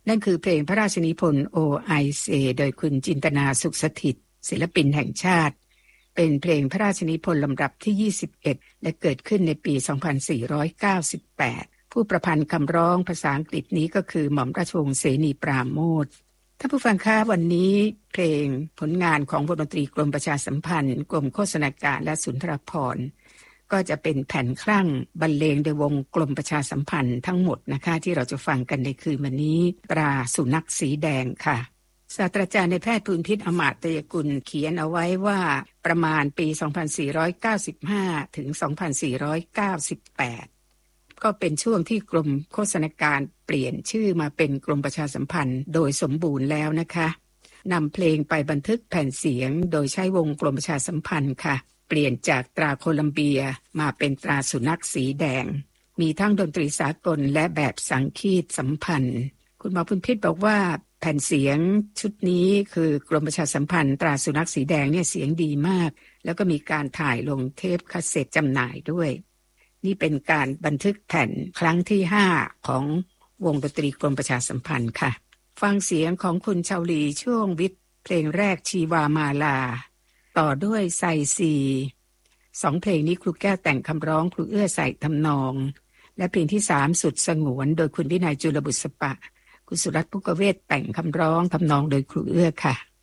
นั่นคือเพลงพระราชนิพนธ์โอไอเซโดยคุณจินตนาสุขสถิตศิลปินแห่งชาติเป็นเพลงพระราชนิพนธ์ลำดับที่21และเกิดขึ้นในปี2498ผู้ประพันธ์คำร้องภาษาอังกฤษนี้ก็คือหม่อมราชวงศ์เสนีปราโมชท่านผู้ฟังคะวันนี้เพลงผลงานของวงดนตรีกรมประชาสัมพันธ์กรมโฆษณาการและสุนทรภรณ์ก็จะเป็นแผ่นคลั่งบรรเลงโดยวงกรมประชาสัมพันธ์ทั้งหมดนะคะที่เราจะฟังกันในคืนวันนี้ตราสุนัขสีแดงค่ะศาสตราจารย์นายแพทย์ภูมิพิษอมาตยกุลเขียนเอาไว้ว่าประมาณปี2495ถึง2498ก็เป็นช่วงที่กรมโฆษณาการเปลี่ยนชื่อมาเป็นกรมประชาสัมพันธ์โดยสมบูรณ์แล้วนะคะนำเพลงไปบันทึกแผ่นเสียงโดยใช้วงกรมประชาสัมพันธ์ค่ะเปลี่ยนจากตราโคลัมเบียมาเป็นตราสุนัขสีแดงมีทั้งดนตรีสากลและแบบสังคีตสัมพันธ์คุณหมอภูมิพิษบอกว่าแผ่นเสียงชุดนี้คือกรมประชาสัมพันธ์ตราสุนัขสีแดงเนี่ยเสียงดีมากแล้วก็มีการถ่ายลงเทปคาสเซ็ตจำหน่ายด้วยนี่เป็นการบันทึกแผ่นครั้งที่5ของวงดนตรีกรมประชาสัมพันธ์ค่ะฟังเสียงของคุณชาวลีช่วงวิทย์เพลงแรกชีวามาลาต่อด้วยไซซี2เพลงนี้ครูแก้วแต่งคำร้องครูเอื้อใส่ทำนองและเพลงที่3สุดสงวนโดยคุณวินัยจุลบุษปะคุณสุรัตน์พุกเวศแต่งคำร้องทำนองโดยครูเอื้อค่ะ